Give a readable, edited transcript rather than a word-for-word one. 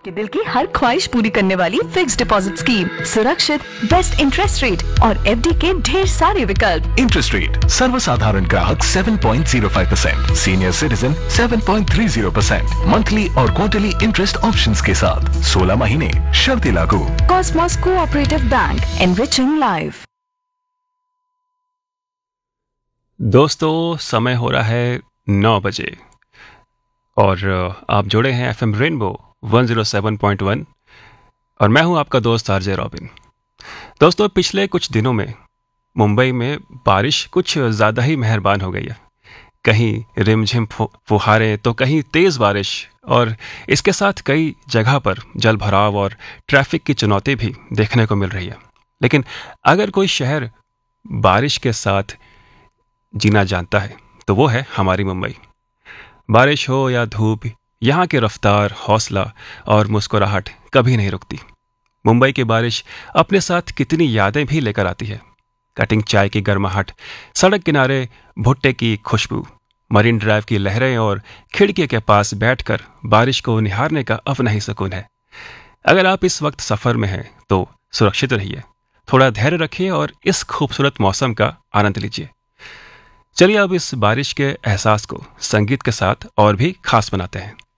आपके दिल की हर ख्वाहिश पूरी करने वाली फिक्स डिपॉजिट स्कीम, सुरक्षित, बेस्ट इंटरेस्ट रेट और एफडी के ढेर सारे विकल्प। इंटरेस्ट रेट सर्वसाधारण ग्राहक 7.05%, सीनियर सिटीजन 7.30%, मंथली और क्वार्टरली इंटरेस्ट ऑप्शंस के साथ 16 महीने, शर्तें लागू। Cosmos cooperative bank, enriching life. दोस्तों, समय हो रहा है 9 बजे और आप जुड़े हैं एफएम रेनबो 107.1 और मैं हूं आपका दोस्त आरजे रॉबिन। दोस्तों, पिछले कुछ दिनों में मुंबई में बारिश कुछ ज़्यादा ही मेहरबान हो गई है। कहीं रिमझिम फुहारें तो कहीं तेज़ बारिश, और इसके साथ कई जगह पर जल भराव और ट्रैफिक की चुनौती भी देखने को मिल रही है। लेकिन अगर कोई शहर बारिश के साथ जीना जानता है तो वो है हमारी मुंबई। बारिश हो या धूप, यहाँ की रफ्तार, हौसला और मुस्कुराहट कभी नहीं रुकती। मुंबई की बारिश अपने साथ कितनी यादें भी लेकर आती है। कटिंग चाय की गर्माहट, सड़क किनारे भुट्टे की खुशबू, मरीन ड्राइव की लहरें और खिड़की के पास बैठकर बारिश को निहारने का अपना ही सुकून है। अगर आप इस वक्त सफ़र में हैं तो सुरक्षित रहिए, थोड़ा धैर्य रखिए और इस खूबसूरत मौसम का आनंद लीजिए। चलिए अब इस बारिश के एहसास को संगीत के साथ और भी खास बनाते हैं।